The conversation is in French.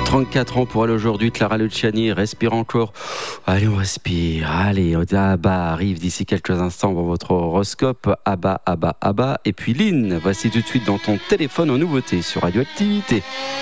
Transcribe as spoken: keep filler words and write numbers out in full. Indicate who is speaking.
Speaker 1: trente-quatre ans pour elle aujourd'hui, Clara Luciani, respire encore. Allez, on respire. Allez, Abba arrive d'ici quelques instants dans votre horoscope. Abba, Abba, Abba. Et puis Lynn, voici tout de suite dans ton téléphone en nouveauté sur Radioactivité.